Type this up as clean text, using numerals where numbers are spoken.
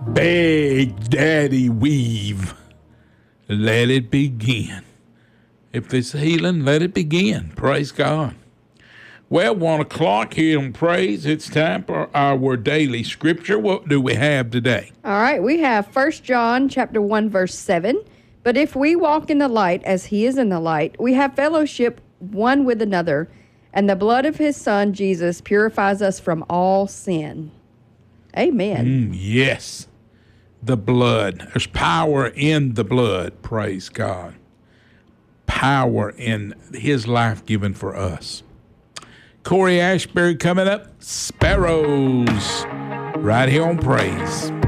Big Daddy Weave. Let it begin. If it's healing, let it begin. Praise God. Well, 1 o'clock here on Praise. It's time for our daily scripture. What do we have today? All right, we have 1 John chapter 1, verse 7. But if we walk in the light as he is in the light, we have fellowship one with another, and the blood of his Son, Jesus, purifies us from all sin. Amen. Yes, the blood. There's power in the blood. Praise God. Power in his life given for us. Corey Ashbury coming up. Sparrows. Right here on Praise.